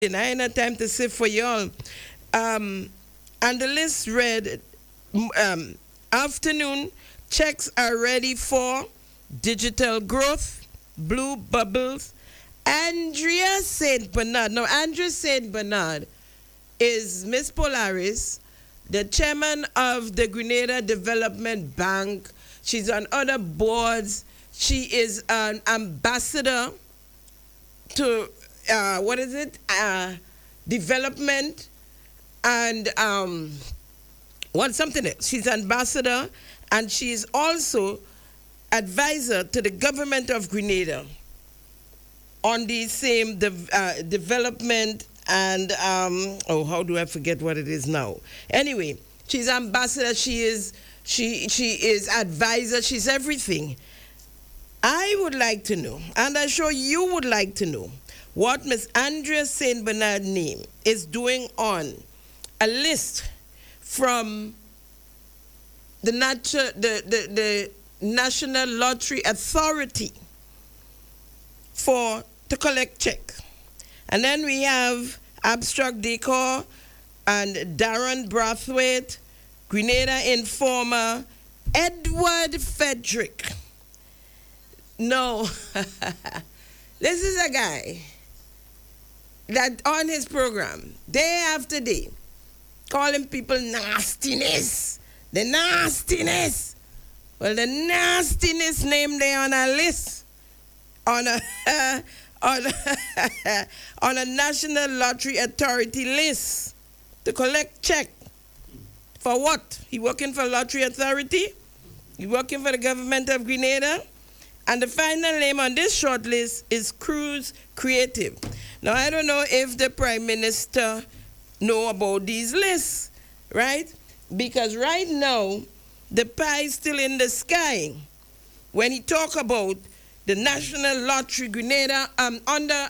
I ain't no time to sit for y'all. And the list read, afternoon checks are ready for digital growth, blue bubbles. Andrea St. Bernard. Now, Andrea St. Bernard is Miss Polaris, the chairman of the Grenada Development Bank. She's on other boards. She is an ambassador to, what is it? Development and something else. She's ambassador and she's also advisor to the government of Grenada on the same development and how do I forget what it is now? Anyway, she's ambassador. She is advisor. She's everything. I would like to know, and I'm sure you would like to know, what Miss Andrea St. Bernard name is doing on a list from the National Lottery Authority to collect check. And then we have Abstract Decor and Darren Brathwaite, Grenada Informer, Edward Frederick. No, this is a guy that on his program, day after day, calling people nastiness. The nastiness. Well, the nastiness name there on a list, on a on a National Lottery Authority list to collect check. For what? He working for Lottery Authority? He working for the government of Grenada? And the final name on this short list is Cruz Creative. Now, I don't know if the Prime Minister know about these lists, right? Because right now, the pie is still in the sky when he talk about the National Lottery Grenada under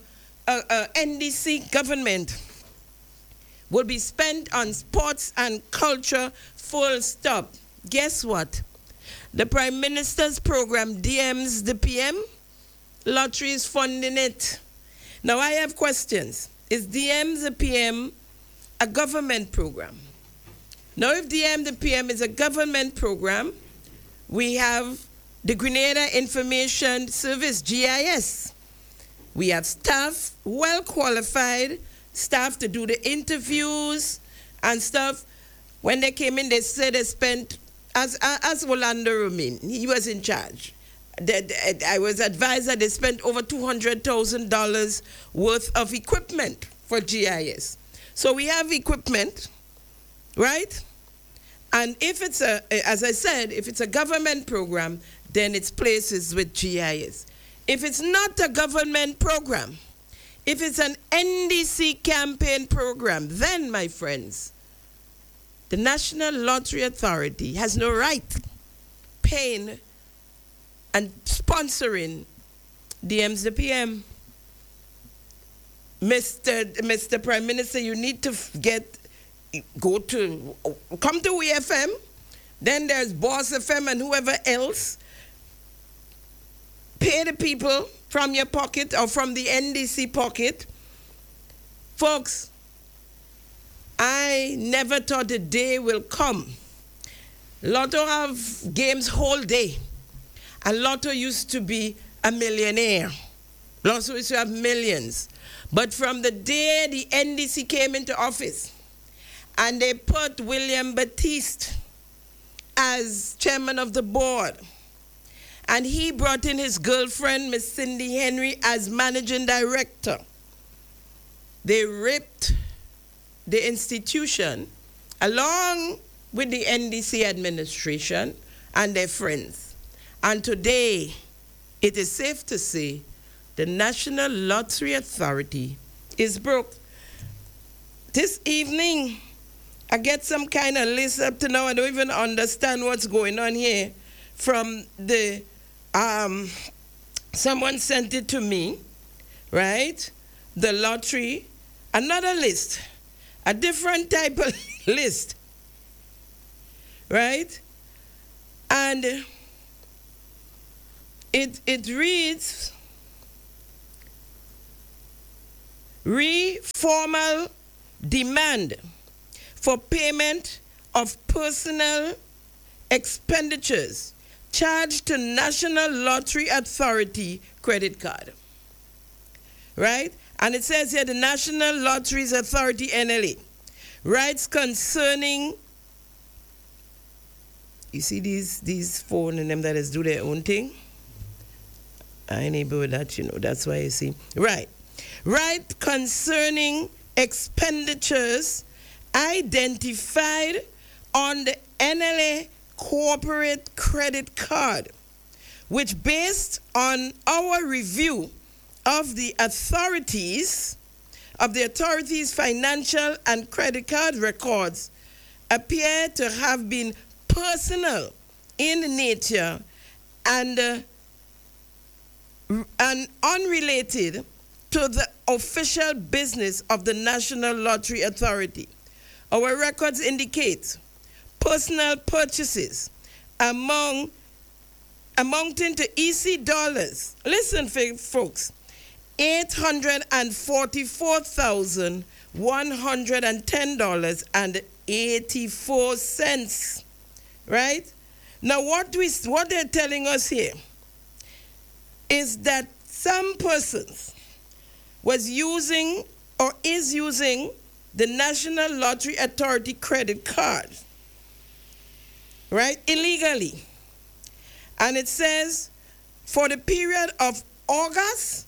NDC government will be spent on sports and culture, full stop. Guess what? The Prime Minister's program DMs the PM. Lottery is funding it. Now I have questions. Is DMs the PM a government program? Now if DM the PM is a government program, we have the Grenada Information Service, GIS. We have staff, well qualified staff to do the interviews and stuff. When they came in, they said they spent, as Rolando Romain, he was in charge. I was advised that they spent over $200,000 worth of equipment for GIS. So we have equipment, right? And if it's as I said, if it's a government program, then it's places with GIS. If it's not a government program, if it's an NDC campaign program, then, my friends, the National Lottery Authority has no right paying and sponsoring DMs the PM. Mr. Prime Minister, you need to come to WeFM, then there's Boss FM and whoever else. Pay the people from your pocket or from the NDC pocket. Folks, I never thought a day will come. Lotto have games whole day. And Lotto used to be a millionaire. Lotto used to have millions. But from the day the NDC came into office and they put William Batiste as chairman of the board, and he brought in his girlfriend, Miss Cindy Henry, as managing director, they ripped the institution along with the NDC administration and their friends. And today, it is safe to say the National Lottery Authority is broke. This evening, I get some kind of list up to now. I don't even understand what's going on here. From the, someone sent it to me, right? The lottery, another list, a different type of list, right? And it reads, reformal demand for payment of personal expenditures charged to National Lottery Authority credit card. Right? And it says here the National Lotteries Authority, NLA, rights concerning, you see these phone and them that is do their own thing? I ain't able with that, you know, that's why you see. Right. Right concerning expenditures identified on the NLA corporate credit card, which based on our review of the authorities financial and credit card records appear to have been personal in nature and unrelated to the official business of the National Lottery Authority. Our records indicate personal purchases amounting to EC dollars. Listen, folks, $844,110.84. Right? Now, what they're telling us here is that some persons was using or is using the National Lottery Authority credit card, right, illegally. And it says for the period of August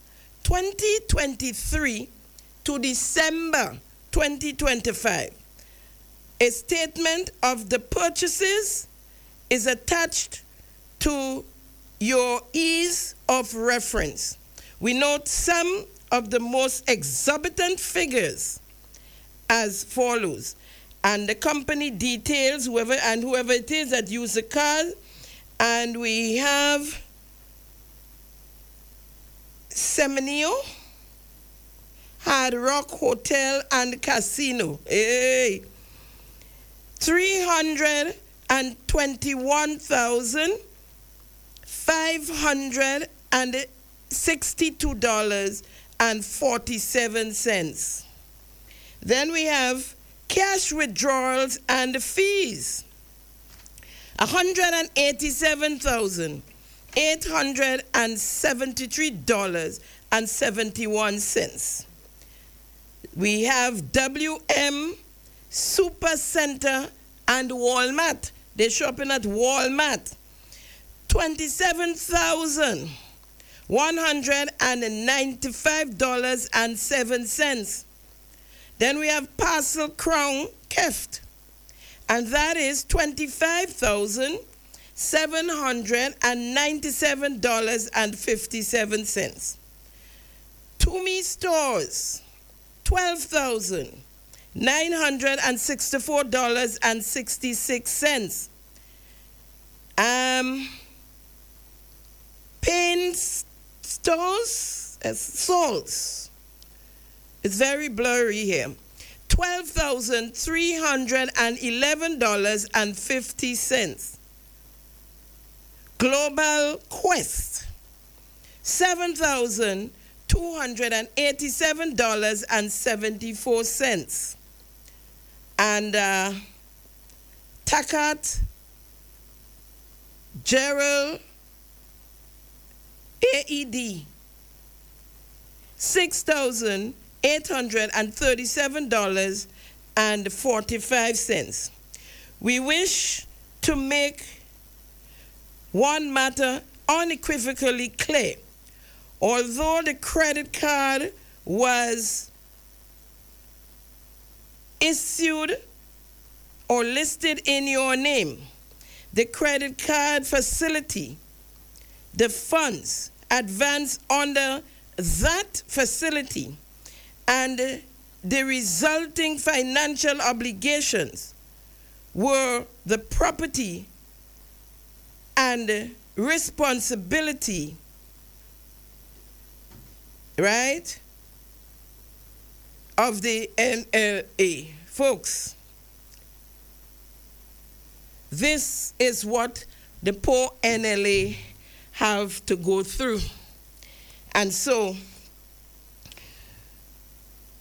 2023 to December 2025, a statement of the purchases is attached to your ease of reference. We note some of the most exorbitant figures as follows. And the company details whoever it is that used the card. And we have Seminole, Hard Rock Hotel and Casino. Hey. $321,562.47. Then we have cash withdrawals and fees. $187,873.71. We have WM Super Center and Walmart. They're shopping at Walmart. $27,195.07. Then we have Parcel Crown Keft, and that is $25,797.57. Toomey Stores, $12,964.66. Pain Stores, Salts. It's very blurry here. $12,311.50. Global Quest, $7,287.74. And Takat Gerald AED, $6,837.45. We wish to make one matter unequivocally clear. Although the credit card was issued or listed in your name, the credit card facility, the funds advanced under that facility, and the resulting financial obligations were the property and responsibility, right, of the NLA. Folks, this is what the poor NLA have to go through. And so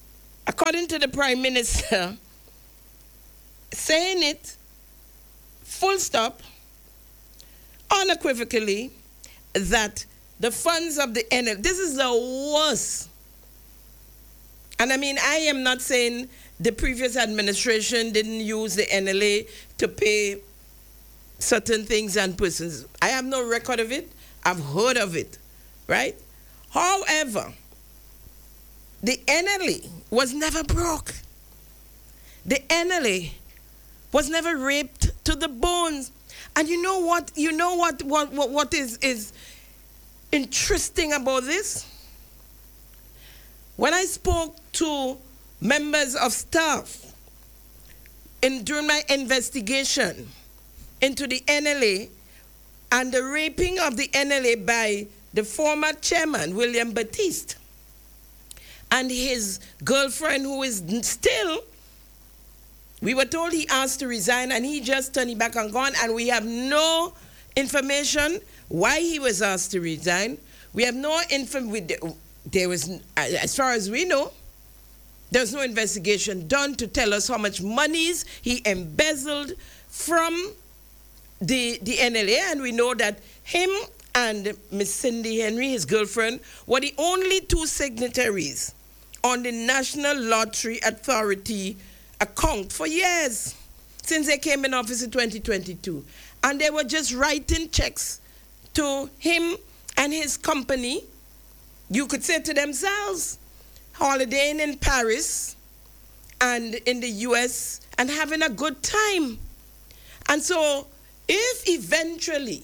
according to the Prime Minister, saying it full stop, unequivocally, that the funds of the NLA, this is the worst. And I mean, I am not saying the previous administration didn't use the NLA to pay certain things and persons. I have no record of it. I've heard of it, right? However, the NLA was never broke. The NLA was never raped to the bones. And you know what? You know what is interesting about this? When I spoke to members of staff during my investigation into the NLA and the raping of the NLA by the former chairman, William Batiste, and his girlfriend, who is still, we were told he asked to resign and he just turned it back and gone, and we have no information why he was asked to resign. We have no information. There was, as far as we know, there's no investigation done to tell us how much monies he embezzled from the NLA, and we know that him and Miss Cindy Henry, his girlfriend, were the only two signatories on the National Lottery Authority account for years, since they came in office in 2022. And they were just writing checks to him and his company, you could say to themselves, holidaying in Paris and in the US and having a good time. And so if eventually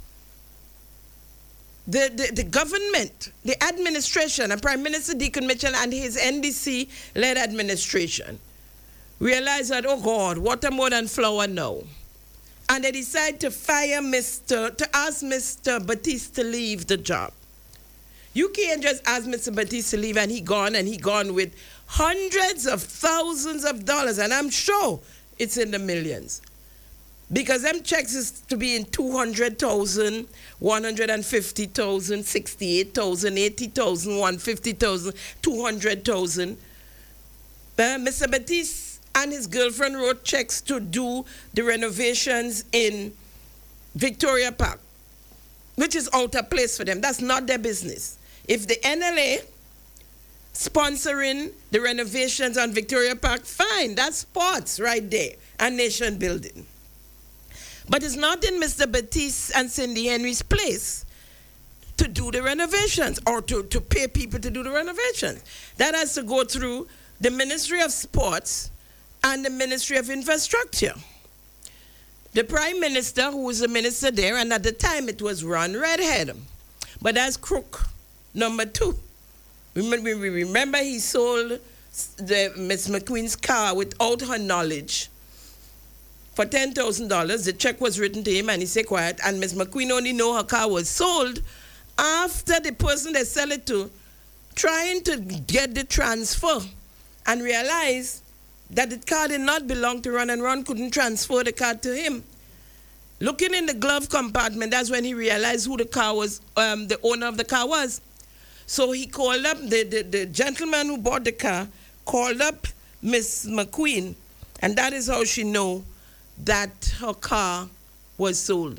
the government, the administration, and Prime Minister Deacon Mitchell and his NDC-led administration realize that, oh God, water more than flour now, and they decide to ask Mr. Batiste to leave the job. You can't just ask Mr. Batiste to leave and he gone with hundreds of thousands of dollars, and I'm sure it's in the millions. Because them checks is to be in 200,000, 150,000, 68,000, 80,000, 150,000, 200,000. Mr. Batiste and his girlfriend wrote checks to do the renovations in Victoria Park, which is out of place for them. That's not their business. If the NLA sponsoring the renovations on Victoria Park, fine, that's sports right there and nation building. But it's not in Mr. Batiste and Cindy Henry's place to do the renovations or to pay people to do the renovations. That has to go through the Ministry of Sports and the Ministry of Infrastructure. The Prime Minister, who was the minister there, and at the time it was Ron Redhead, but that's crook number 2. Remember he sold Miss McQueen's car without her knowledge for $10,000. The check was written to him and he said quiet, and Miss McQueen only know her car was sold after the person they sell it to trying to get the transfer and realize that the car did not belong to Ron and Ron couldn't transfer the car to him. Looking in the glove compartment, that's when he realized who the car was, the owner of the car was. So he called up, the gentleman who bought the car, called up Miss McQueen, and that is how she know that her car was sold.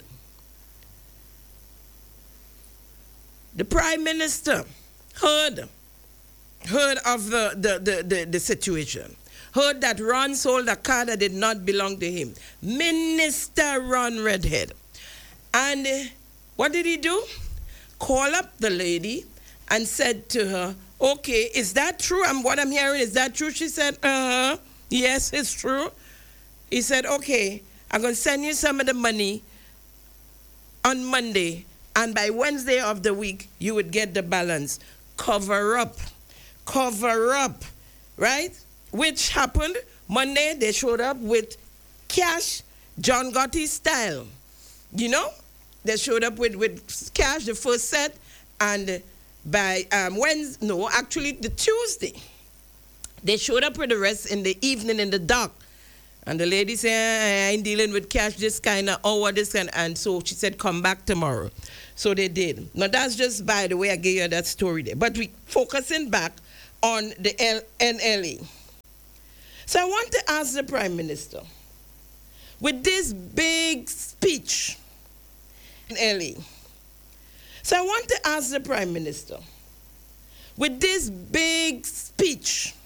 The Prime Minister heard of the situation, heard that Ron sold a car that did not belong to him. Minister Ron Redhead. And what did he do? Call up the lady and said to her, okay, is that true? What I'm hearing, is that true? She said, yes, it's true. He said, okay, I'm going to send you some of the money on Monday, and by Wednesday of the week, you would get the balance. Cover up, right? Which happened Monday. They showed up with cash, John Gotti style. You know, they showed up with cash, the first set, and by Wednesday, no, actually the Tuesday, they showed up with the rest in the evening in the dark. And the lady said, I ain't dealing with cash this kind of hour, this kind, and so she said, come back tomorrow. So they did. Now that's just by the way I gave you that story there. But we focusing back on the NLA. So I want to ask the Prime Minister, with this big speech in LA, so I want to ask the Prime Minister, with this big speech